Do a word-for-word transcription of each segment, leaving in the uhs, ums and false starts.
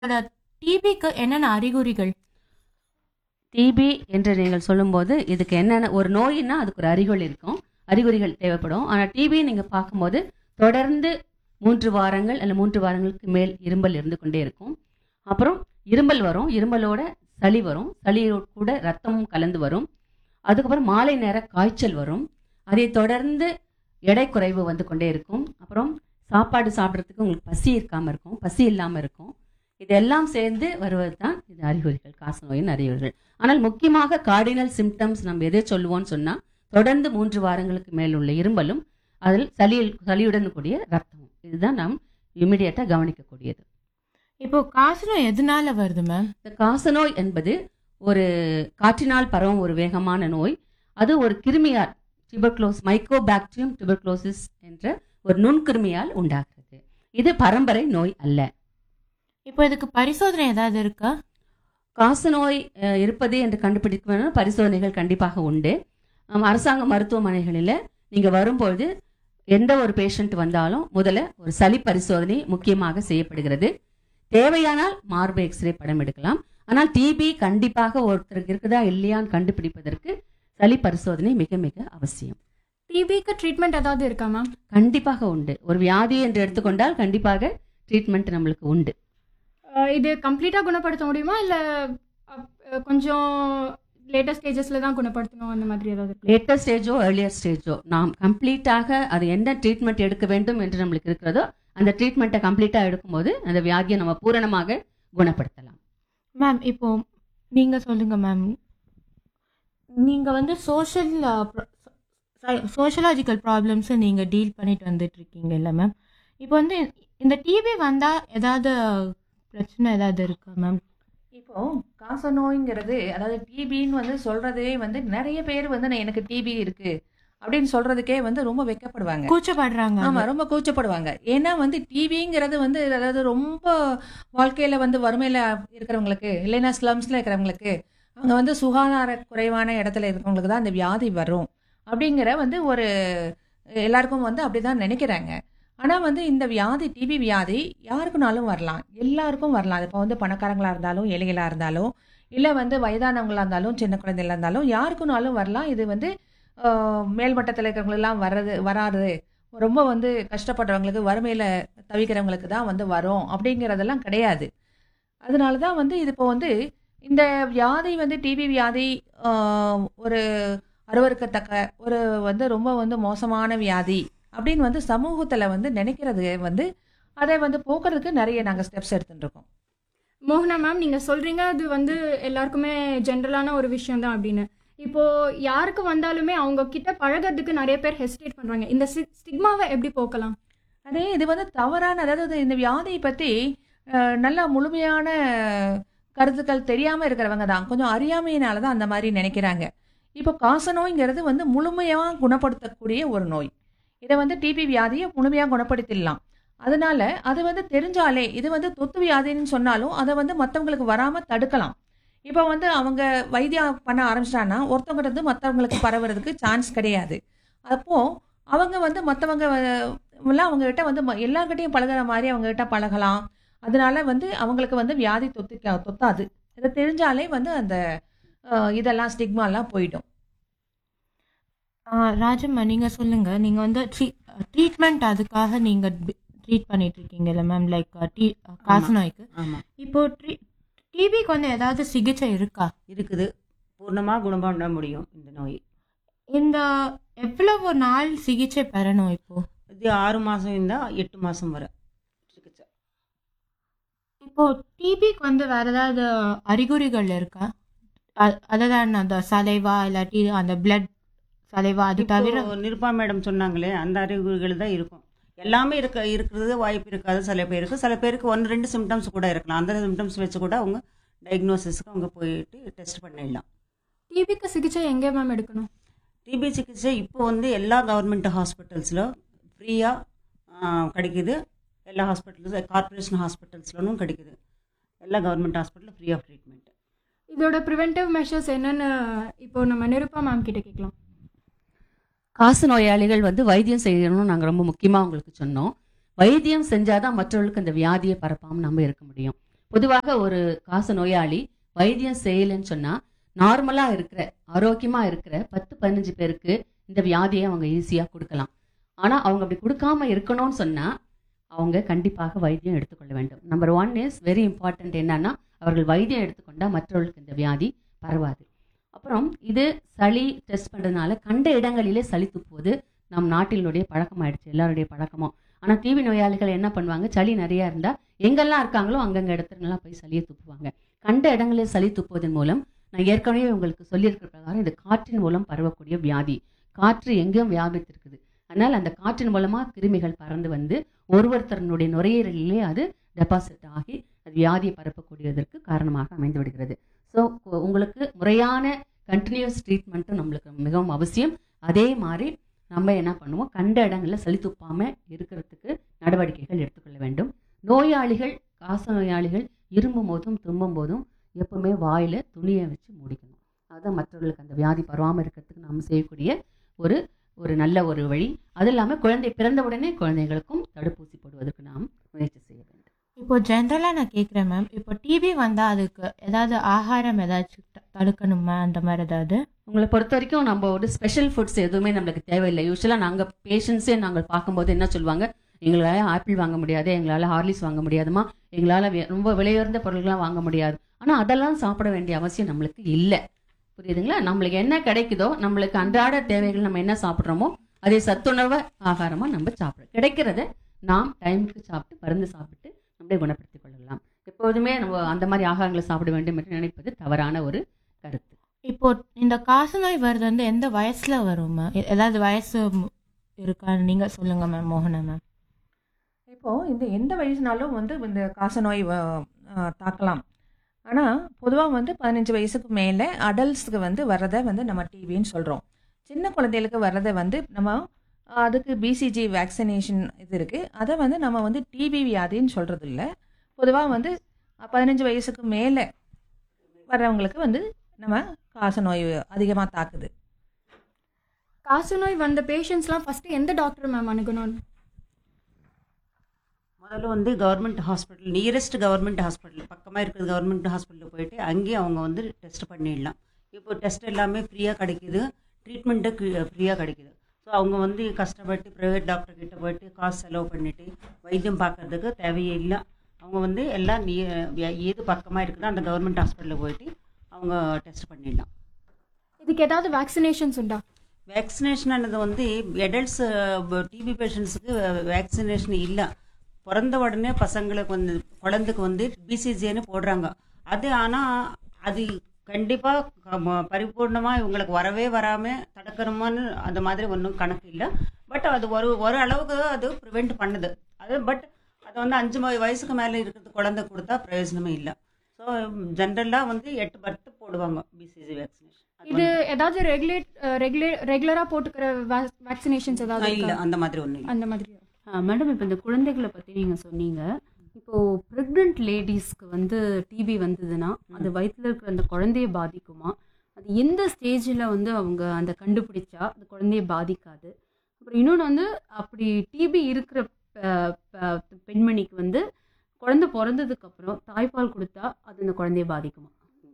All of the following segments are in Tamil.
டிபிக்கு என்னென்ன அறிகுறிகள்? டிபி என்று நீங்கள் சொல்லும்போது இதுக்கு என்னென்ன ஒரு நோயின்னா அதுக்கு ஒரு அறிகுறி இருக்கும், அறிகுறிகள் தேவைப்படும். ஆனால் டிபி நீங்கள் பார்க்கும்போது தொடர்ந்து மூன்று வாரங்கள் அல்ல மூன்று வாரங்களுக்கு மேல் இரும்பல் இருந்து கொண்டே இருக்கும். அப்புறம் இரும்பல் வரும், இரும்பலோட சளி வரும், சளியோட கூட ரத்தமும் கலந்து வரும். அதுக்கப்புறம் மாலை நேர காய்ச்சல் வரும். அதை தொடர்ந்து எடை குறைவு வந்து கொண்டே இருக்கும். அப்புறம் சாப்பாடு சாப்பிட்றதுக்கு உங்களுக்கு பசி இருக்காமல் இருக்கும், பசி இல்லாமல் இருக்கும். இதெல்லாம் சேர்ந்து வருவது தான் இது அறிகுறிகள், காசநோயின் அறிகுறிகள். ஆனால் முக்கியமாக கார்டினல் சிம்டம்ஸ் நம்ம எதை சொல்லுவோம்னு சொன்னால் தொடர்ந்து மூன்று வாரங்களுக்கு மேல் உள்ள இரும்பலும் அதில் சளியில் சளியுடன் கூடிய ரத்தமும், இதுதான் நாம் இமிடியேட்டாக கவனிக்கக்கூடியது. இப்போ காசநோய் எதனால வருது மேம்? இந்த காசநோய் என்பது ஒரு காற்றினால் பரவும் ஒரு வேகமான நோய். அது ஒரு கிருமியால், டியூபர்குலோஸ் மைக்கோபாக்டீரியம் டியூபர்குலோசிஸ் என்ற ஒரு நுண்கிருமியால் உண்டாகிறது. இது பரம்பரை நோய் அல்ல. இப்போ இதுக்கு பரிசோதனை ஏதாவது இருக்கா? காசநோய் அஹ், இருப்பது என்று கண்டுபிடிக்க வேணும், பரிசோதனைகள் கண்டிப்பாக உண்டு. ஆம், அரசாங்க மருத்துவமனைகளில் நீங்கள் வரும்பொழுது எந்த ஒரு பேஷண்ட் வந்தாலும் முதல்ல ஒரு சளி பரிசோதனை முக்கியமாக செய்யப்படுகிறது. தேவையானால் மார்பு எக்ஸ்ரே படம் எடுக்கலாம். ஆனால் டிபி கண்டிப்பாக ஒருத்தருக்கு இருக்குதா இல்லையான்னு கண்டுபிடிப்பதற்கு சளி பரிசோதனை மிக மிக அவசியம். டிபிக்கு ட்ரீட்மெண்ட் ஏதாவது இருக்கா மேம்? கண்டிப்பாக உண்டு. ஒரு வியாதி என்று எடுத்துக்கொண்டால் கண்டிப்பாக ட்ரீட்மெண்ட் நம்மளுக்கு உண்டு. அஹ் இது கம்ப்ளீட்டாக குணப்படுத்த முடியுமா இல்லை கொஞ்சம் லேட்டஸ்ட் ஸ்டேஜஸில் தான் குணப்படுத்தணும் அந்த மாதிரி ஏதாவது இருக்கு? லேட்டர் ஸ்டேஜோ ஏர்லியர் ஸ்டேஜோ நாம் கம்ப்ளீட்டாக அது எந்த ட்ரீட்மெண்ட் எடுக்க வேண்டும் என்று நம்மளுக்கு இருக்கிறதோ அந்த ட்ரீட்மெண்ட்டை கம்ப்ளீட்டாக எடுக்கும்போது அந்த வியாதியை நம்ம பூரணமாக குணப்படுத்தலாம். மேம் இப்போ நீங்கள் சொல்லுங்க மேம், நீங்கள் வந்து சோஷியல் சோஷியலாஜிக்கல் ப்ராப்ளம்ஸை நீங்கள் டீல் பண்ணிட்டு வந்துட்டு இருக்கீங்க இல்லை மேம்? இப்போ வந்து இந்த டிபி வந்தால் ஏதாவது பிரச்சனை ஏதாவது இருக்கா மேம்? இப்போ காசநோய்ங்கிறது, அதாவது டிபின்னு வந்து சொல்றதே வந்து நிறைய பேர் வந்து நான் எனக்கு டிபி இருக்கு அப்படின்னு சொல்றதுக்கே வந்து ரொம்ப வெட்கப்படுவாங்க. கூச்சப்படுறாங்க. ஆமா, ரொம்ப கூச்சப்படுவாங்க. ஏன்னா வந்து டிபிங்கிறது வந்து அதாவது ரொம்ப வாழ்க்கையில வந்து வறுமையில இருக்கிறவங்களுக்கு, இல்லைன்னா ஸ்லம்ஸ்ல இருக்கிறவங்களுக்கு, அவங்க வந்து சுகாதார குறைவான இடத்துல இருக்கிறவங்களுக்கு தான் இந்த வியாதி வரும் அப்படிங்கிற வந்து ஒரு எல்லாருக்கும் வந்து அப்படிதான் நினைக்கிறாங்க. ஆனால் வந்து இந்த வியாதி, டிபி வியாதி யாருக்குனாலும் வரலாம், எல்லாருக்கும் வரலாம். அது இப்போ வந்து பணக்காரங்களாக இருந்தாலும், ஏழைகளாக இருந்தாலும், இல்லை வந்து வயதானவங்களாக இருந்தாலும், சின்ன குழந்தைகளாக இருந்தாலும், யாருக்குனாலும் வரலாம். இது வந்து ஆஹ், மேல்மட்டத்தில் இருக்கிறவங்களெல்லாம் வர்றது வராது, ரொம்ப வந்து கஷ்டப்படுறவங்களுக்கு, வறுமையில் தவிக்கிறவங்களுக்கு தான் வந்து வரும் அப்படிங்கிறதெல்லாம் கிடையாது. அதனால தான் வந்து இது இப்போ வந்து இந்த வியாதி வந்து டிபி வியாதி ஆஹ், ஒரு அருவருக்கத்தக்க ஒரு வந்து ரொம்ப வந்து மோசமான வியாதி அப்படின்னு வந்து சமூகத்தில் வந்து நினைக்கிறது வந்து அதை வந்து போக்குறதுக்கு நிறைய நாங்கள் ஸ்டெப்ஸ் எடுத்துட்டு இருக்கோம். மோகனா மேம், நீங்கள் சொல்கிறீங்க அது வந்து எல்லாருக்குமே ஜென்ரலான ஒரு விஷயம் தான் அப்படின்னு. இப்போது யாருக்கு வந்தாலுமே அவங்க கிட்ட பழகிறதுக்கு நிறைய பேர் ஹெசிடேட் பண்ணுறாங்க. இந்த ஸ்டிக்மாவை எப்படி போக்கலாம்? அதே இது வந்து தவறான, அதாவது இந்த வியாதியை பற்றி நல்லா முழுமையான கருத்துக்கள் தெரியாமல் இருக்கிறவங்க தான், கொஞ்சம் அறியாமையினால தான் அந்த மாதிரி நினைக்கிறாங்க. இப்போ காசநோய்ங்கிறது வந்து முழுமையாக குணப்படுத்தக்கூடிய ஒரு நோய். இதை வந்து டிபி வியாதியை முழுமையாக குணப்படுத்திடலாம். அதனால அது வந்து தெரிஞ்சாலே, இது வந்து தொத்து வியாதின்னு சொன்னாலும் அதை வந்து மற்றவங்களுக்கு வராமல் தடுக்கலாம். இப்போ வந்து அவங்க வைத்தியம் பண்ண ஆரம்பிச்சிட்டாங்கன்னா ஒருத்தவங்க இருந்து மற்றவங்களுக்கு பரவுறதுக்கு சான்ஸ் கிடையாது. அப்போது அவங்க வந்து மற்றவங்க எல்லாம் அவங்ககிட்ட வந்து ம- எல்லார்கிட்டையும் பழகுற மாதிரி அவங்ககிட்ட பழகலாம். அதனால வந்து அவங்களுக்கு வந்து வியாதி தொத்து தொத்தாது. இதை தெரிஞ்சாலே வந்து அந்த அஹ், இதெல்லாம் ஸ்டிக்மாலாம் போயிடும். ஆ, ராஜம்மா நீங்கள் சொல்லுங்கள். நீங்கள் வந்து ட்ரீ ட்ரீட்மெண்ட் அதுக்காக நீங்கள் ட்ரீட் பண்ணிட்டு இருக்கீங்கல்ல மேம், லைக் டி காசநோய்க்கு. ஆமாம், இப்போ ட்ரீ டிபிக்கு வந்து ஏதாவது சிகிச்சை இருக்கா? இருக்குது. பூர்ணமாக குணம் பண்ண முடியும் இந்த நோய். இந்த எவ்வளவு நாள் சிகிச்சை பெறணும் இப்போ? இது ஆறு மாதம் இருந்தால் எட்டு மாதம் வரை சிகிச்சை. இப்போ டிபிக்கு வந்து வேற ஏதாவது அறிகுறிகள் இருக்கா? அ- அதாவது அந்த சலைவா இல்லாட்டி அந்த பிளட் சலைவா, அது தவிர இப்போ நிருபா மேடம் சொன்னாங்களே அந்த அறிகுறிகள் தான் இருக்கும். எல்லாமே இருக்க இருக்கிறது வாய்ப்பு இருக்காது சில பேருக்கு. சில பேருக்கு ஒன்று ரெண்டு சிம்டம்ஸ் கூட இருக்கலாம். அந்த சிம்டம்ஸ் வச்சு கூட அவங்க டயக்னோசிஸ்க்கு அவங்க போயிட்டு டெஸ்ட் பண்ணிடலாம். டிபிக்கு சிகிச்சை எங்கே மேம் எடுக்கணும்? டிபி சிகிச்சை இப்போ வந்து எல்லா கவர்மெண்ட் ஹாஸ்பிட்டல்ஸில் ஃப்ரீயாக கிடைக்குது. எல்லா ஹாஸ்பிட்டல்ஸ், கார்பரேஷன் ஹாஸ்பிட்டல்ஸ்லும் கிடைக்குது. எல்லா கவர்மெண்ட் ஹாஸ்பிட்டலும் ஃப்ரீ ஆஃப் ட்ரீட்மெண்ட். இதோட ப்ரிவென்டிவ் மெஷர்ஸ் என்னென்னு இப்போ நம்ம நிருப்பா மேம் கிட்ட கேட்கலாம். காசு நோயாளிகள் வந்து வைத்தியம் செய்யணும்னு நாங்கள் ரொம்ப முக்கியமாக உங்களுக்கு சொன்னோம். வைத்தியம் செஞ்சாதான் மற்றவர்களுக்கு அந்த வியாதியை பரப்பாமல் நம்ம இருக்க முடியும். பொதுவாக ஒரு காச நோயாளி வைத்தியம் செய்யலைன்னு சொன்னா நார்மலா இருக்கிற ஆரோக்கியமா இருக்கிற பத்து பதினஞ்சு பேருக்கு இந்த வியாதியை அவங்க ஈஸியா கொடுக்கலாம். ஆனா அவங்க அப்படி கொடுக்காம இருக்கணும்னு சொன்னா அவங்க கண்டிப்பாக வைத்தியம் எடுத்துக்கொள்ள வேண்டும். Number one is very important. என்னன்னா அவர்கள் வைத்தியம் எடுத்துக்கொண்டா மற்றவர்களுக்கு இந்த வியாதி பரவாது. அப்புறம் இது சளி டெஸ்ட் பண்றதுனால கண்ட இடங்களிலே சளி துப்புவது நம் நாட்டினுடைய பழக்கமாயிடுச்சு, எல்லாருடைய பழக்கமும். ஆனா டிபி நோயாளிகள் என்ன பண்ணுவாங்க, சளி நிறைய இருந்தா எங்கெல்லாம் இருக்காங்களோ அங்கங்க இடத்துலலாம் போய் சளியை துப்புவாங்க. கண்ட இடங்களிலே சளி துப்புவதன் மூலம் நான் ஏற்கனவே உங்களுக்கு சொல்லியிருக்கிற பிரகாரம் இது காற்றின் மூலம் பரவக்கூடிய வியாதி. காற்று எங்கேயும் வியாபித்திருக்குது. அதனால் அந்த காற்றின் மூலமா கிருமிகள் பறந்து வந்து ஒருவருத்தருடைய நுரையீரலிலே அது டெபாசிட் ஆகி அது வியாதியை பரப்பக்கூடியதற்கு காரணமாக அமைந்து விடுகிறது. ஸோ உங்களுக்கு முறையான கண்டினியூஸ் ட்ரீட்மெண்ட்டும் நம்மளுக்கு மிகவும் அவசியம். அதே மாதிரி நம்ம என்ன பண்ணுவோம், கண்ட இடங்களில் சளி துப்பாம இருக்கிறதுக்கு நடவடிக்கைகள் எடுத்துக்கொள்ள வேண்டும். நோயாளிகள், காச நோயாளிகள் இருமும் போதும் தும்பும் போதும் எப்பவுமே வாயில துணியை வச்சு மூடிக்கணும். அதுதான் மற்றவர்களுக்கு அந்த வியாதி பரவாமல் இருக்கிறதுக்கு நாம் செய்யக்கூடிய ஒரு ஒரு நல்ல ஒரு வழி. அது இல்லாமல் குழந்தை பிறந்த உடனே குழந்தைகளுக்கும் தடுப்பூசி போடுவதற்கு நாம் முயற்சி செய்ய வேண்டும். இப்போ ஜென்ரலாக நான் கேட்குறேன் மேம், இப்போ டிபி வந்தால் அதுக்கு ஏதாவது ஆகாரம் ஏதாச்சும் த- தடுக்கணுமா அந்த மாதிரி ஏதாவது? உங்களை பொறுத்த வரைக்கும் நம்ம ஒரு ஸ்பெஷல் ஃபுட்ஸ் எதுவுமே நம்மளுக்கு தேவையில்லை. யூஸ்வலாக நாங்கள் பேஷண்ட்ஸே நாங்கள் பார்க்கும்போது என்ன சொல்லுவாங்க, எங்களால் ஆப்பிள் வாங்க முடியாது, எங்களால் ஹார்லிக்ஸ் வாங்க முடியாதுமா, எங்களால் ரொம்ப விலையுயர்ந்த பொருட்கள்லாம் வாங்க முடியாது. ஆனால் அதெல்லாம் சாப்பிட வேண்டிய அவசியம் நம்மளுக்கு இல்லை. புரியுதுங்களா? நம்மளுக்கு என்ன கிடைக்குதோ, நம்மளுக்கு அன்றாட தேவைகள் நம்ம என்ன சாப்பிட்றோமோ அதே சத்துணர்வ ஆகாரமாக நம்ம சாப்பிடுறோம். கிடைக்கிறத நாம் டைமுக்கு சாப்பிட்டு மருந்து சாப்பிட்டு நம்மளே குணப்படுத்திக் கொள்ளலாம். எப்போதுமே நம்ம அந்த மாதிரி ஆகாரங்களை சாப்பிட வேண்டும் என்று நினைப்பது தவறான ஒரு கருத்து. இப்போ இந்த காசநோய் வருது வந்து எந்த வயசுல வருமா? எ- ஏதாவது வயசு ம் இருக்கான்னு நீங்க சொல்லுங்க மேம், மோகனா மேம். இப்போது இந்த எந்த வயசுனாலும் வந்து இந்த காசநோய் வ- ஆ, தாக்கலாம். ஆனால் பொதுவாக வந்து பதினஞ்சு வயசுக்கு மேலே அடல்ட்ஸுக்கு வந்து வர்றதை வந்து நம்ம டிவின்னு சொல்கிறோம். சின்ன குழந்தைகளுக்கு வர்றதை வந்து நம்ம ஆ, அதுக்கு பிசிஜி வேக்சினேஷன் இது இருக்குது. அதை வந்து நம்ம வந்து டிபி வியாதின்னு சொல்கிறது இல்லை. பொதுவாக வந்து பதினஞ்சு வயசுக்கு மேலே வர்றவங்களுக்கு வந்து நம்ம காசநோய் அதிகமாக தாக்குது. காசநோய் வந்த பேஷண்ட்ஸ்லாம் ஃபஸ்ட்டு எந்த டாக்டர் மேம் அணுகணும்? முதல்ல வந்து government hospital, nearest government hospital பக்கமாக இருக்கிற கவர்மெண்ட் ஹாஸ்பிட்டலுக்கு போயிட்டு அங்கேயே அவங்க வந்து டெஸ்ட் பண்ணிடலாம். இப்போ டெஸ்ட் எல்லாமே ஃப்ரீயாக கிடைக்குது, ட்ரீட்மெண்ட்டு ஃப்ரீயாக கிடைக்குது. ஸோ அவங்க வந்து கஷ்டப்பட்டு ப்ரைவேட் டாக்டர் கிட்ட போயிட்டு காசு செலவு பண்ணிட்டு வைத்தியம் பார்க்கறதுக்கு தேவையே இல்லை. அவங்க வந்து எல்லாம் நீ எது பக்கமாக இருக்குதோ அந்த கவர்மெண்ட் ஹாஸ்பிட்டலில் போயிட்டு அவங்க டெஸ்ட் பண்ணிடலாம். இதுக்கு ஏதாவது வேக்சினேஷன்ஸ் உண்டா? வேக்சினேஷன்ன்றது வந்து அடல்ட்ஸ் டிபி பேஷண்ட்ஸுக்கு வேக்சினேஷன் இல்லை. பிறந்த உடனே பசங்களுக்கு வந்து குழந்தைக்கு வந்து பிசிஜின்னு போடுறாங்க. அது ஆனால் அது கண்டிப்பாக பரிபூர்ணமாக இவங்களுக்கு வரவே வராமல் தடுக்கணுமான்னு அந்த மாதிரி ஒன்றும் கணக்கு இல்லை. பட் அது ஒரு ஒரு அளவுக்கு தான் அது ப்ரிவெண்ட் பண்ணுது அது. பட் அது வந்து அஞ்சு வய- வயசுக்கு மேலே இருக்கிறது குழந்தை கொடுத்தா பிரயோஜனமே இல்லை. ஸோ ஜென்ரலாக வந்து எட்டு பத்து போடுவாங்க பிசிஜி வேக்சினேஷன். இது ஏதாவது ரெகுலேட் ரெகுலே ரெகுலராக போட்டுக்கிற வேக்சினேஷன்ஸ் ஏதாவது இல்லை, இருக்கா? அந்த மாதிரி ஒன்றும் இல்லை. அந்த மாதிரி மேடம், இப்போ இந்த குழந்தைகளை பற்றி நீங்கள் சொன்னீங்க. இப்போது ப்ரெக்னென்ட் லேடிஸ்க்கு வந்து டிபி வந்ததுன்னா அது வயிற்றில் இருக்கிற அந்த குழந்தைய பாதிக்குமா? அது எந்த ஸ்டேஜில் வந்து அவங்க அந்த கண்டுபிடிச்சா அது குழந்தைய பாதிக்காது? அப்புறம் இன்னொன்று வந்து அப்படி டிபி இருக்கிற அஹ், ப- பெண்மணிக்கு வந்து குழந்தை பிறந்ததுக்கப்புறம் தாய்ப்பால் கொடுத்தா அது அந்த குழந்தைய பாதிக்குமா?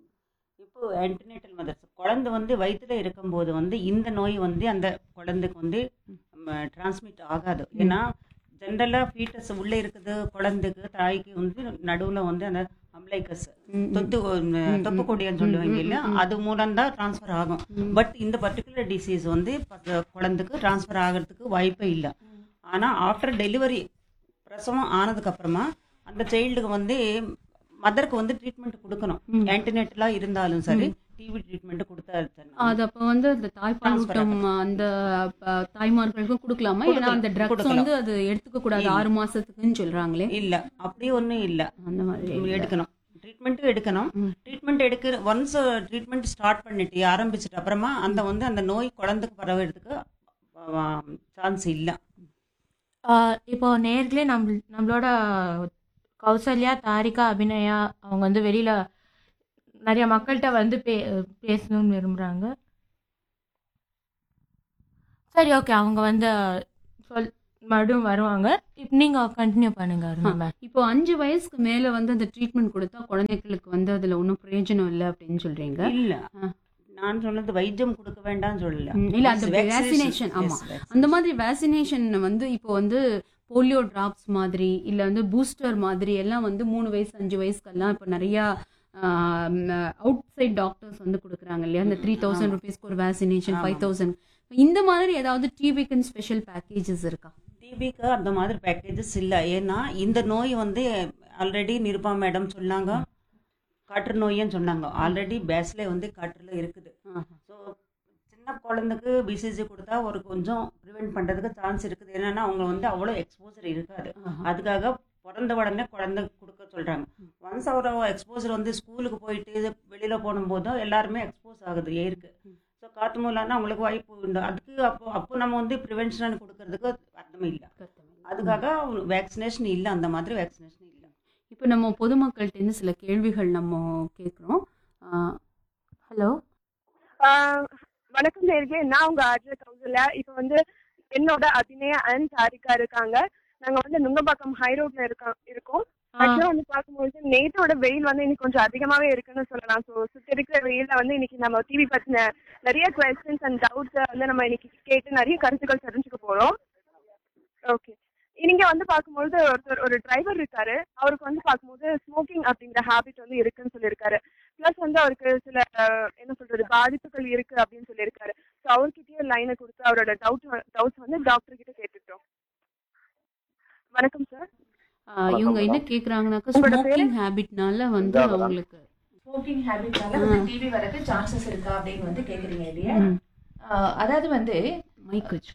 இப்போ ஆன்டினேட்டல் மதர்ஸ் குழந்தை வந்து வயிற்றுல இருக்கும்போது வந்து இந்த நோய் வந்து அந்த குழந்தைக்கு வந்து டிரான்ஸ்மிட் ஆகாது. ஏன்னா ஜென்ரலாக ஃபீட்டஸ் உள்ளே இருக்குது குழந்தைக்கு, தாய்க்கு வந்து நடுவில் வந்து அந்த அம்லைக்கஸ் தொத்து தொப்பு கொடின்னு சொல்லுவாங்க இல்லை, அது மூலம் தான் ட்ரான்ஸ்ஃபர் ஆகும். பட் இந்த பர்டிகுலர் டிசீஸ் வந்து ப- குழந்தைக்கு ட்ரான்ஸ்ஃபர் ஆகிறதுக்கு வாய்ப்பே இல்லை. ஆனால் ஆஃப்டர் டெலிவரி பிரசவம் ஆனதுக்கப்புறமா அந்த சைல்டுக்கு வந்து மதருக்கு வந்து ட்ரீட்மெண்ட் கொடுக்கணும். ஆன்டினேட்டலாக இருந்தாலும் சரி டிவி ட்ரீட்மெண்ட் கொடுத்தா அது அப்போ வந்து அந்த தாய்ப்பால் Transfer ஊட்டம் அந்த ப- தாய்மார்களுக்கும் கொடுக்கலாமா? ஏன்னா அந்த ட்ரக்ஸ் கொடுக்கலாம். வந்து அது எடுத்துக்க கூடாது இல்ல. ஆறு மாசத்துக்குன்னு சொல்றாங்களே, இல்லை, அப்படி ஒன்றும் இல்லை. அந்த மாதிரி எடுக்கணும், ட்ரீட்மெண்ட்டும் எடுக்கணும். ட்ரீட்மெண்ட் எடுக்கிற ஒன்ஸ் ட்ரீட்மெண்ட் ஸ்டார்ட் பண்ணிட்டு ஆரம்பிச்சிட்டு அப்புறமா அந்த வந்து அந்த நோய் குழந்தைக்கு பரவுறதுக்கு சான்ஸ் இல்லை. ஆஹ் இப்போ நேர்களே நம்ம நம்மளோட கௌசல்யா, தாரிகா, அபிநயா அவங்க வந்து வெளியில நிறைய மக்கள்கிட்ட வந்து பே பேசணும்னு விரும்புகிறாங்க. சரி, ஓகே. அவங்க வந்து சொல் மறுபடியும் வருவாங்க. இப்ப நீங்க கண்டினியூ பண்ணுங்க அருணா மேம். இப்போ அஞ்சு வயசுக்கு மேல வந்து அந்த ட்ரீட்மெண்ட் கொடுத்தா குழந்தைகளுக்கு வந்து அதுல ஒன்றும் பிரயோஜனம் இல்லை அப்படின்னு சொல்றீங்க. இல்ல ஆ. நான் சொன்னது வைத்தியம் கொடுக்க வேண்டாம்னு சொல்லல. ம், இல்ல அந்த Vaccination. வேக்சினேஷன். ஆமா, Yes, vaccination. அந்த மாதிரி வேக்சினேஷன் வந்து இப்போ வந்து போலியோ டிராப்ஸ் மாதிரி இல்ல வந்து பூஸ்டர் மாதிரி எல்லாம் வந்து மூணு வயசு அஞ்சு வயசுக்கெல்லாம் இப்போ நிறைய அவுட் சைட் டாக்டர்ஸ் வந்து கொடுக்குறாங்க இல்லையா, அந்த த்ரீ தௌசண்ட் ருபீஸ்க்கு ஒரு வேக்சினேஷன், ஃபைவ் தௌசண்ட் இந்த மாதிரி ஏதாவது டிபிக்கு ஸ்பெஷல் பேக்கேஜஸ் இருக்கா? டிபிக்கு அந்த மாதிரி பேக்கேஜஸ் இல்லை. ஏன்னா இந்த நோய் வந்து ஆல்ரெடி நிருபா மேடம் சொன்னாங்க, காற்று நோயின்னு சொன்னாங்க. ஆல்ரெடி பேஸ்ல வந்து காற்றுல இருக்குது. ஸோ சின்ன குழந்தைக்கு பிசிஜி கொடுத்தா ஒரு கொஞ்சம் ப்ரிவென்ட் பண்ணுறதுக்கு சான்ஸ் இருக்குது. என்னன்னா அவங்க வந்து அவ்வளோ எக்ஸ்போசர் இருக்காது. அதுக்காக பிறந்த உடனே குழந்தை கொடுக்க சொல்கிறாங்க. ஒன்ஸ் அவர் எக்ஸ்போசர் வந்து ஸ்கூலுக்கு போயிட்டு வெளியில் போகும்போதும் எல்லாருமே எக்ஸ்போஸ் ஆகுது ஏருக்கு. ஸோ காற்று மூலம்னா அவங்களுக்கு வாய்ப்பு உண்டு. அதுக்கு அப்போ அப்போ நம்ம வந்து ப்ரிவென்ஷன் கொடுக்கறதுக்கு அர்த்தமே இல்லை. அதுக்காக வேக்சினேஷன் இல்லை, அந்த மாதிரி வேக்சினேஷன் இல்லை. இப்போ நம்ம பொதுமக்கள்கிட்ட சில கேள்விகள் நம்ம கேட்குறோம். ஹலோ, வணக்கம் நேர்களே, நான் உங்க ஆர்ஜே கௌசல்யா. இப்போ வந்து என்னோட அபிநயா அண்ட் சாரிகா இருக்காங்க. நாங்க வந்து நுங்கம்பாக்கம் ஹை ரோட்ல இருக்கோம் இருக்கோம் ஆக்சுவலா வந்து பார்க்கும்போது நேற்றோட வெயில் வந்து இன்னைக்கு கொஞ்சம் அதிகமாவே இருக்குன்னு சொல்லலாம். ஸோ சுற்றி இருக்கிற வெயில வந்து இன்னைக்கு நம்ம டிவி பத்தின நிறைய கொஸ்டின்ஸ் அண்ட் டவுட்ஸ் வந்து நம்ம இன்னைக்கு கேட்டு நிறைய கருத்துக்கள் தெரிஞ்சுக்க போறோம். ஓகே, நீங்க வந்து பார்க்கும்போது ஒருத்தர் ஒரு டிரைவர் இருக்காரு. அவருக்கு வந்து பார்க்கும்போது ஸ்மோக்கிங் அப்படிங்கிற ஹேபிட் வந்து இருக்குன்னு சொல்லியிருக்காரு. பிளஸ் வந்து அவருக்கு சில என்ன சொல்றது பாதிப்புகள் இருக்கு அப்படின்னு சொல்லியிருக்காரு. ஸோ அவர்கிட்டயே லைனை கொடுத்து அவரோட டவுட் டவுட்ஸ் வந்து டாக்டர் கிட்ட கேட்டுட்டோம். வணக்கம் சார். இவங்க என்ன கேக்குறாங்கன்னாக்கா ஸ்மோக்கிங் ஹேபிட்னால வந்து அவங்களுக்கு ஸ்மோக்கிங் ஹேபிட்னால வந்து டிபி வரக்கு சான்சஸ் இருக்கா அப்படின்னு வந்து கேக்குறீங்க இல்லையா? அதாவது வந்து மைக் வச்சு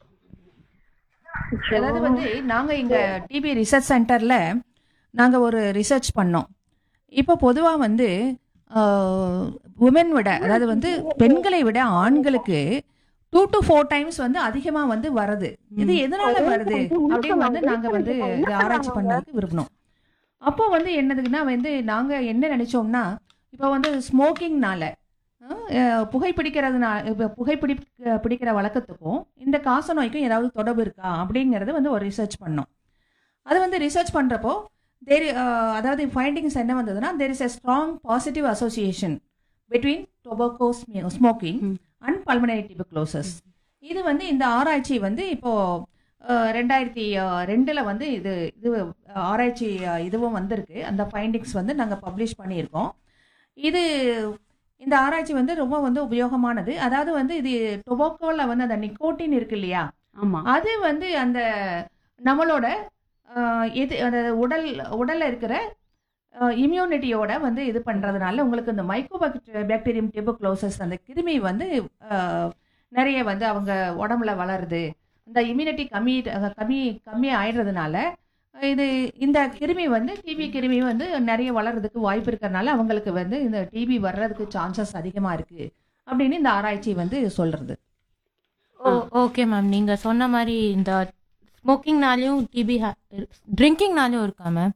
அதாவது வந்து நாங்கள் இங்கே டிபி ரிசர்ச் சென்டரில் நாங்கள் ஒரு ரிசர்ச் பண்ணோம். இப்போ பொதுவாக வந்து உமன் விட, அதாவது வந்து பெண்களை விட ஆண்களுக்கு டூ டு ஃபோர் டைம்ஸ் வந்து அதிகமாக வந்து வருது. இது எதனால வருது அப்படின்னு வந்து நாங்கள் வந்து இதை ஆராய்ச்சி பண்ணதுக்கு விரும்பினோம். அப்போ வந்து என்னதுக்குன்னா வந்து நாங்கள் என்ன நினச்சோம்னா, இப்போ வந்து ஸ்மோக்கிங்னால புகைப்பிடிக்கிறதுனால இப்போ புகைப்பிடி பிடிக்கிற வழக்கத்துக்கும் இந்த காச நோய்க்கும் ஏதாவது தொடர்பு இருக்கா அப்படிங்கிறது வந்து ஒரு ரிசர்ச் பண்ணோம். அது வந்து ரிசர்ச் பண்ணுறப்போ தேர் அதாவது ஃபைண்டிங்ஸ் என்ன வந்ததுன்னா, there is a strong positive association between tobacco smoking and pulmonary tuberculosis. இது வந்து இந்த ஆராய்ச்சி வந்து இப்போது ரெண்டாயிரத்தி ரெண்டில் வந்து இது இது ஆராய்ச்சி இதுவும் வந்திருக்கு. அந்த ஃபைண்டிங்ஸ் வந்து நாங்கள் பப்ளிஷ் பண்ணியிருக்கோம். இது இந்த ஆராய்ச்சி வந்து ரொம்ப வந்து உபயோகமானது. அதாவது வந்து இது டொபாக்கோவில் வந்து அந்த நிக்கோட்டின் இருக்கு இல்லையா, ஆமாம், அது வந்து அந்த நம்மளோட எது அந்த உடல் உடலில் இருக்கிற இம்யூனிட்டியோட வந்து இது பண்ணுறதுனால உங்களுக்கு இந்த மைக்கோ பாக்டீரியம் டியூபர்குலோசிஸ் அந்த கிருமி வந்து நிறைய வந்து அவங்க உடம்புல வளருது. இந்த இம்யூனிட்டி கம்மி கம்மி கம்மி ஆயிடுறதுனால இது இந்த கிருமி வந்து டிபி கிருமி வந்து நிறைய வளர்றதுக்கு வாய்ப்பு இருக்கிறதுனால அவங்களுக்கு வந்து இந்த டிபி வர்றதுக்கு சான்சஸ் அதிகமாக இருக்குது அப்படின்னு இந்த ஆராய்ச்சி வந்து சொல்கிறது. ஓ ஓகே மேம், நீங்கள் சொன்ன மாதிரி இந்த ஸ்மோக்கிங்னாலையும் டிபி ட்ரிங்கிங்னாலையும் இருக்கா மேம்?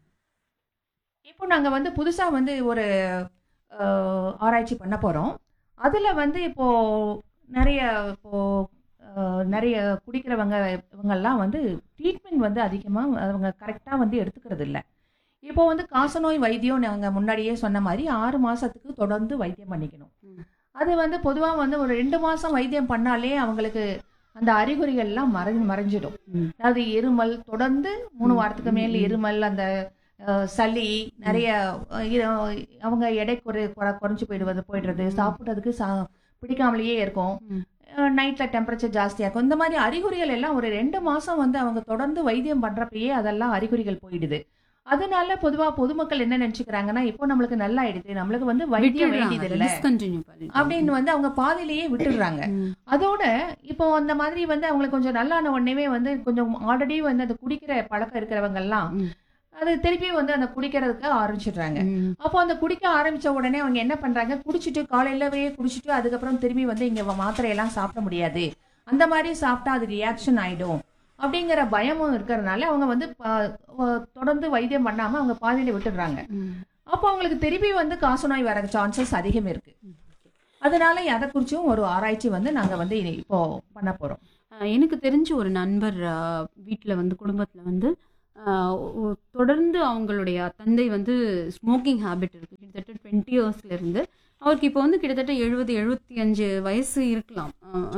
இப்போ நாங்கள் வந்து புதுசாக வந்து ஒரு ஆராய்ச்சி பண்ண போகிறோம். அதில் வந்து இப்போது நிறைய இப்போது நிறைய குடிக்கிறவங்க இவங்கெல்லாம் வந்து ட்ரீட்மெண்ட் வந்து அதிகமாக அவங்க கரெக்டாக வந்து எடுத்துக்கிறது இல்லை. இப்போ வந்து காசநோய் வைத்தியம் நாங்கள் முன்னாடியே சொன்ன மாதிரி ஆறு மாதத்துக்கு தொடர்ந்து வைத்தியம் பண்ணிக்கணும். அது வந்து பொதுவாக வந்து ஒரு ரெண்டு மாதம் வைத்தியம் பண்ணாலே அவங்களுக்கு அந்த அறிகுறிகள்லாம் மறைஞ்சு மறைஞ்சிடும். அதாவது இருமல் தொடர்ந்து மூணு வாரத்துக்கு மேல் இருமல், அந்த சளி, நிறைய அவங்க எடை குறை குறைஞ்சி போயிடுவது போயிடுறது, சாப்பிட்றதுக்கு சா பிடிக்காமலேயே இருக்கும், நைட்டில் டெம்பரேச்சர் ஜாஸ்தியாக இருக்கும். இந்த மாதிரி அறிகுறிகள் எல்லாம் ஒரு ரெண்டு மாதம் வந்து அவங்க தொடர்ந்து வைத்தியம் பண்ணுறப்பயே அதெல்லாம் அறிகுறிகள் போயிடுது. அதனால பொதுவாக பொதுமக்கள் என்ன நினச்சிக்கிறாங்கன்னா, இப்போ நம்மளுக்கு நல்லா ஆயிடுது, நம்மளுக்கு வந்து வைத்தியம் வேண்டியது இல்லை அப்படின்னு வந்து அவங்க பாதியிலேயே விட்டுடுறாங்க. அதோட இப்போ அந்த மாதிரி வந்து அவங்களுக்கு கொஞ்சம் நல்லான உடனே வந்து கொஞ்சம் ஆல்ரெடி வந்து அந்த குடிக்கிற பழக்கம் இருக்கிறவங்கெல்லாம் அது திருப்பி வந்து அந்த குடிக்கிறதுக்கு ஆரம்பிச்சிடுறாங்க. அப்போ அந்த குடிக்க ஆரம்பிச்ச உடனே அவங்க என்ன பண்றாங்க, குடிச்சிட்டு காலையிலவே குடிச்சிட்டு அதுக்கப்புறம் திரும்பி வந்து இங்க மாத்திரையெல்லாம் சாப்பிட முடியாது, அந்த மாதிரி சாப்பிட்டா அது ரியாக்ஷன் ஆயிடும் அப்படிங்கிற பயமும் இருக்கிறதுனால அவங்க வந்து தொடர்ந்து வைத்தியம் பண்ணாம அவங்க பாதியில விட்டுடுறாங்க. அப்போ அவங்களுக்கு திருப்பி வந்து காசநோய் வர சான்சஸ் அதிகம் இருக்கு. அதனால அதை குறிச்சும் ஒரு ஆராய்ச்சி வந்து நாங்க வந்து இப்போ பண்ண போறோம். அஹ் எனக்கு தெரிஞ்ச ஒரு நண்பர் வீட்டில் வந்து குடும்பத்தில் வந்து அஹ் ஒ- தொடர்ந்து அவங்களுடைய தந்தை வந்து ஸ்மோக்கிங் ஹேபிட் இருக்குது கிட்டத்தட்ட டுவெண்ட்டி இயர்ஸ்லேருந்து அவருக்கு இப்போ வந்து கிட்டத்தட்ட எழுபது எழுபத்தி அஞ்சு வயசு இருக்கலாம்.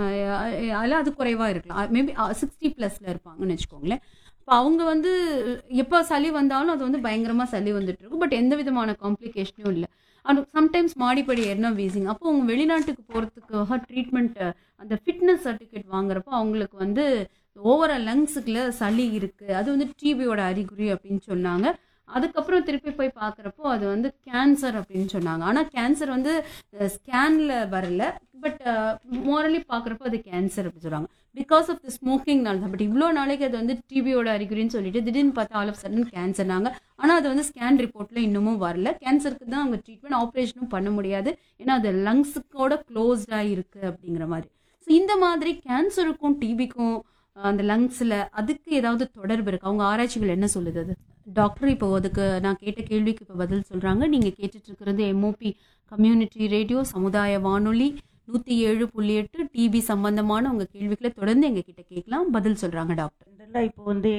அதில் அது குறைவாக இருக்கலாம், மேபி சிக்ஸ்டி ப்ளஸில் இருப்பாங்கன்னு வச்சுக்கோங்களேன். இப்போ அவங்க வந்து எப்போ சளி வந்தாலும் அது வந்து பயங்கரமாக சளி வந்துட்டு இருக்கும், பட் எந்த விதமான காம்ப்ளிகேஷனும் இல்லை. அது சம்டைம்ஸ் மாடிப்படி ஏறினா வீசிங். அப்போ அவங்க வெளிநாட்டுக்கு போகிறதுக்காக ட்ரீட்மெண்ட் அந்த ஃபிட்னஸ் சர்டிஃபிகேட் வாங்குறப்போ அவங்களுக்கு வந்து ஓவரால் லங்ஸுக்குள்ள சளி இருக்குது, அது வந்து டிபியோட அறிகுறி அப்படின்னு சொன்னாங்க. அதுக்கப்புறம் திருப்பி போய் பார்க்குறப்போ அது வந்து கேன்சர் அப்படின்னு சொன்னாங்க. ஆனால் கேன்சர் வந்து ஸ்கேனில் வரல, பட் மோரலி பார்க்குறப்போ அது கேன்சர் அப்படி சொல்கிறாங்க. பிகாஸ் ஆஃப் தி ஸ்மோக்கிங்னால தான். பட் இவ்வளோ நாளைக்கு அது வந்து டிபியோட அறிகுறின்னு சொல்லிட்டு திடீர்னு பார்த்தா ஆல் ஆஃப் சடன் கேன்சர்னாங்க. ஆனால் அது வந்து ஸ்கேன் ரிப்போர்ட்டில் இன்னமும் வரல. கேன்சருக்கு தான் அவங்க ட்ரீட்மெண்ட், ஆப்ரேஷனும் பண்ண முடியாது, ஏன்னா அது லங்ஸுக்கோட க்ளோஸ்டாக இருக்குது அப்படிங்கிற மாதிரி. ஸோ இந்த மாதிரி கேன்சருக்கும் டிபிக்கும் அந்த லங்ஸில் அதுக்கு ஏதாவது தொடர்பு இருக்குது? அவங்க ஆராய்ச்சிகள் என்ன சொல்லுது அது? டாக்டர் இப்போ அதுக்கு நான் கேட்ட கேள்விக்கு இப்போ பதில் சொல்கிறாங்க. நீங்கள் கேட்டுட்டு இருக்கிறது எம்ஓபி கம்யூனிட்டி ரேடியோ சமுதாய வானொலி நூற்றி ஏழு புள்ளி எட்டு. டிபி சம்பந்தமான உங்கள் கேள்விகளை தொடர்ந்து எங்கள் கிட்ட கேட்கலாம், பதில் சொல்கிறாங்க டாக்டர். இதெல்லாம் இப்போ வந்து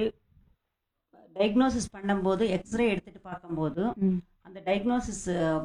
டயக்னோசிஸ் பண்ணும்போது எக்ஸ்ரே எடுத்துட்டு பார்க்கும்போது ம் அந்த டயக்னோசிஸ்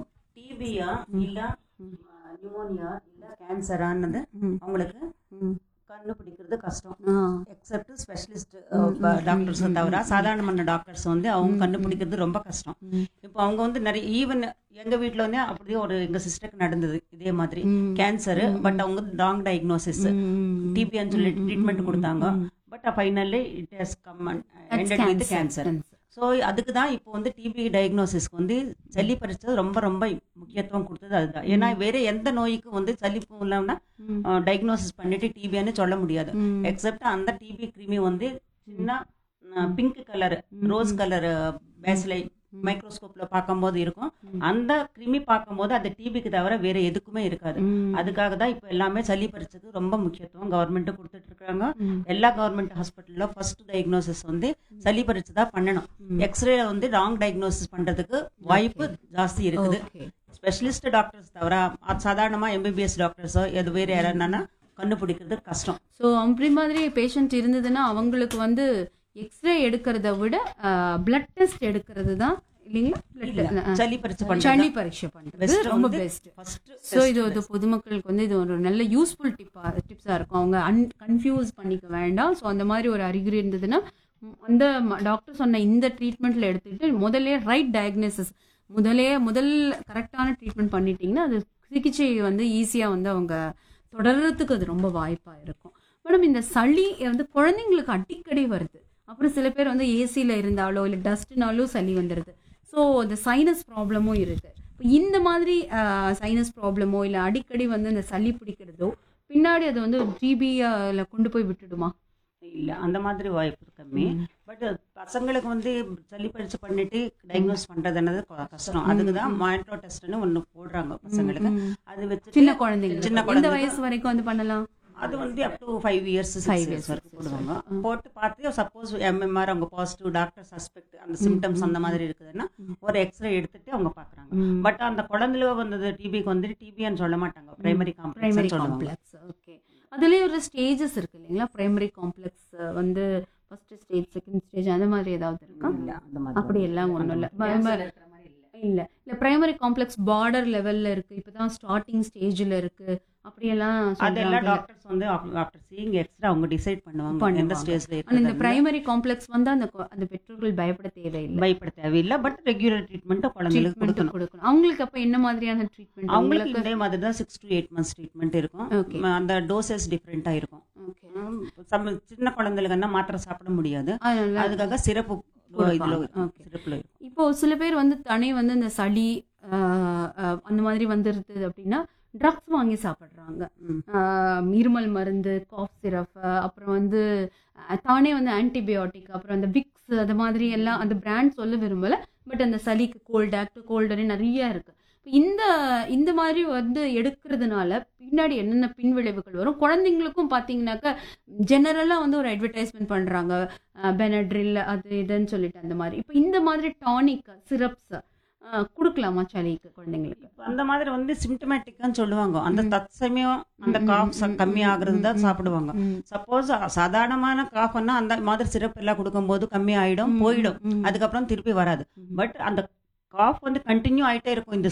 டிபியா இல்லை நியூமோனியா இல்லை கேன்சரானது ம் அவங்களுக்கு ம் கண்டுபிடிக்கிறது கஷ்டம். ஆ எக்ஸப்ட் ஸ்பெஷலிஸ்ட் ம், ம், டாக்டர்ஸ் ம், தவிர ம். சாதாரணமான டாக்டர்ஸ் வந்து அவங்க ம், ம். கண்டுபிடிக்கிறது ரொம்ப கஷ்டம். ம் இப்போ அவங்க வந்து நிறைய ஈவன் எங்க வீட்டில் வந்து அப்படியே ஒரு எங்க சிஸ்டருக்கு நடந்தது இதே மாதிரி ம். கேன்சர். ம், பட் ம். அவங்க ராங் டயக்னோசிஸ் ம், ம், டிபின்னு சொல்லி ம், ம், ட்ரீட்மெண்ட் ம், கொடுத்தாங்க. ம். But finally it has come That's ended with cancer. Cancer. Cancer. So அதுக்கு தான் இப்போ வந்து டிபி டயக்னோசிஸ்க்கு வந்து சளி பறிச்சது ரொம்ப ரொம்ப முக்கியத்துவம் கொடுத்தது அதுதான். ஏன்னா வேற எந்த நோய்க்கும் வந்து சளிப்பு இல்லாமனா ம், டயக்னோசிஸ் பண்ணிட்டு டிபின்னு சொல்ல முடியாது. ம். எக்ஸப்ட் அந்த டிபி கிருமி வந்து சின்ன ம். பிங்க் கலர் ம், ரோஸ் ம். கலர் பேஸ்லை ம். மைக்ரோஸ்கோப்ல பார்க்கும்போது இருக்கும். ம். அந்த கிருமி பார்க்கும்போது அது டிபிக்கு தவிர வேற எதுக்குமே இருக்காது. ம். அதுக்காக தான் இப்போ எல்லாமே சளி பறிச்சதுக்கு ரொம்ப முக்கியத்துவம் கவர்மெண்ட் கொடுத்துட்டு இருக்காங்க. ம். எல்லா கவர்மெண்ட் ஹாஸ்பிட்டல்ல ஃபர்ஸ்ட் டயக்னோசிஸ் வந்து சளி பறிச்சு தான் பண்ணணும். ம். எக்ஸ்ரே வந்து ராங் டயக்னோசிஸ் பண்றதுக்கு வாய்ப்பு ஜாஸ்தி இருக்குது. Okay. ஸ்பெஷலிஸ்ட் டாக்டர்ஸ் தவிர அ- சாதாரணமா எம்பிபிஎஸ் டாக்டர்ஸோ எது வேற யாருன்னா கண்டுபிடிக்கிறது கஷ்டம். ஸோ அப்படி மாதிரி பேஷண்ட் இருந்ததுன்னா அவங்களுக்கு வந்து எக்ஸ்ரே எடுக்கிறத விட பிளட் டெஸ்ட் எடுக்கிறது தான் இல்லைங்களா? இல்ல, பிளட் சளி பறிச்சு சளி பண்றது பரீட்சை பண்ணுறது Best ரொம்ப வந்து பெஸ்ட். first ஸோ இது வந்து பொதுமக்களுக்கு வந்து இது ஒரு நல்ல யூஸ்ஃபுல் டிப்பா டிப்ஸாக இருக்கும். அவங்க அன் கன்ஃபியூஸ் பண்ணிக்க வேண்டாம். ஸோ அந்த மாதிரி ஒரு அறிகுறி இருந்ததுன்னா ம், அந்த டாக்டர் சொன்ன இந்த ட்ரீட்மெண்ட்டில் எடுத்துக்கிட்டு முதல்ல ரைட் டயக்னோசிஸ் முதலே முதல் கரெக்டான ட்ரீட்மெண்ட் பண்ணிட்டீங்கன்னா அது சிகிச்சை வந்து ஈஸியாக வந்து அவங்க தொடர்றதுக்கு அது ரொம்ப வாய்ப்பாக இருக்கும். மேடம், இந்த சளி வந்து குழந்தைங்களுக்கு அடிக்கடி வருது. அப்புறம் சில பேர் வந்து ஏசியில் இருந்தாலோ இல்லை டஸ்ட்னாலோ சளி வந்துடுது. ஸோ இந்த சைனஸ் ப்ராப்ளமும் இருக்குது. இப்போ இந்த மாதிரி சைனஸ் ப்ராப்ளமோ இல்லை அடிக்கடி வந்து இந்த சளி பிடிக்கிறதோ பின்னாடி அது வந்து டிபியில் கொண்டு போய் விட்டுடுமா? இல்ல அந்த மாதிரி வாய்ப்பு கம்மி. ம். பட் பசங்களுக்கு வந்து சளி பறிச்சு பண்ணிட்டு டயக்னோஸ் பண்றதுன்றது கொ- கஷ்டம். அதுக்கு தான் மானிட்டோ டெஸ்ட்னு ஒன்று போடுறாங்க பசங்களுக்கு. ம், ம். அது வச்சு சின்ன குழந்தைங்க சின்ன எந்த குழந்தைங்க வயசு வரைக்கும் வந்து பண்ணலாம்? அது வந்து up to five years Five six years, years வரைக்கும் six போடுவாங்க. years. ஆ. போட்டு பார்த்து சப்போஸ் எம்எம்ஆர் அவங்க பாசிட்டிவ் டாக்டர் சஸ்பெக்ட் அந்த சிம்டம்ஸ் அந்த மாதிரி இருக்குதுன்னா ஒரு எக்ஸ்ரே எடுத்துட்டு அவங்க பாக்குறாங்க. ம். பட் அந்த குழந்தைல வந்தது டிபிக்கு வந்துட்டு டிபின்னு சொல்ல மாட்டாங்க, பிரைமரி பிரைமரி காம்ப்ளெக்ஸ் சொல்லுவாங்க. காம்ப்ளெக்ஸ். ஓகே. அதுலேயே ஒரு ஸ்டேஜஸ் இருக்கு இல்லைங்களா? பிரைமரி காம்ப்ளெக்ஸ் வந்து ஃபர்ஸ்ட் ஸ்டேஜ், செகண்ட் ஸ்டேஜ் அந்த மாதிரி ஏதாவது இருக்கா? இல்ல அந்த மாதிரி அப்படி எல்லாம் ஒன்றும் இல்லை. இல்லை இல்லை பிரைமரி காம்ப்ளெக்ஸ் பார்டர் லெவலில் இருக்குது, இப்போ தான் ஸ்டார்டிங் ஸ்டேஜில் இருக்குது அப்படியெல்லாம் அதெல்லாம் சொல்றாங்க. டாக்டர்ஸ் வந்து ஆஃப்டர் சீயிங் எக்ஸ்ரே அவங்க டிசைட் பண்ணுவாங்க எந்த பண்ணுவாங்க. ஸ்டேஜ்ல ஆனா இந்த இருக்கு. பிரைமரி காம்ப்ளெக்ஸ் வந்து அந்த கொ- அந்த பெற்றோர்கள் பயப்பட தேவையில்லை. பயப்பட தேவையில்லை. பட் ரெகுலர் ட்ரீட்மெண்ட் குழந்தைகளுக்கு ட்ரீட்மெண்ட் கொடுக்கணும். கொடுக்கணும். அவங்களுக்கு அப்போ என்ன மாதிரியான ட்ரீட்மெண்ட்? அவங்களுக்கு இதே மாதிரி தான் six to eight months treatment இருக்கும். Okay. ம, அந்த டோசஸ் டிஃப்ரெண்டா இருக்கும். ஓகே. ம், சம- சின்ன குழந்தைகளுக்குன்னா மாத்திரை சாப்பிட முடியாது. அதனால அதுக்காக சிறப்பு கொடுப்பாங்க. இதுல Okay. சிறப்புல இருக்கும். இப்போ சில பேர் வந்து தனி வந்து இந்த சளி ஆஹ், ஆஹ், அந்த மாதிரி வந்துருது அப்படின்னா ட்ரக்ஸ் வாங்கி சாப்பிட்றாங்க. ம். இருமல் மருந்து, காஃப் சிரப், அப்புறம் வந்து அஹ், தானே வந்து ஆன்டிபயோட்டிக், அப்புறம் அந்த விக்ஸ் அது மாதிரி எல்லாம் அந்த பிராண்ட் சொல்ல விரும்பல. பட் அந்த சளிக்கு கோல்ட் ஆக்ட், கோல்டனே நிறைய இருக்கு. இப்ப இந்த இந்த மாதிரி வந்து எடுக்கிறதுனால பின்னாடி என்னென்ன பின்விளைவுகள் வரும்? குழந்தைங்களுக்கும் பார்த்தீங்கன்னாக்கா ஜெனரலாக வந்து ஒரு அட்வர்டைஸ்மெண்ட் பண்ணுறாங்க, பெனட்ரில் அது இதுன்னு சொல்லிட்டு அந்த மாதிரி. இப்போ இந்த மாதிரி டானிக் சிரப்ஸ் அஹ், கொடுக்கலாமா சளிக்கு குழந்தைங்களுக்கு? இப்ப அந்த மாதிரி வந்து சிம்டமேட்டிக்கான்னு சொல்லுவாங்க. அந்த ம். தற்சமயம் அந்த ம், ம், காஃப் ம், கம்மி ம், ஆகுறது தான் ம், சாப்பிடுவாங்க. ம், சப்போஸ் சாதாரணமான காஃப்னா அந்த மாதிரி சிரப் எல்லாம் கொடுக்கும்போது கம்மி ஆயிடும், ம், போயிடும், ம், அதுக்கப்புறம் திருப்பி வராது. ம். பட் அந்த காஃப் வந்து கண்டினியூ ஆயிட்டே இருக்கும். இந்த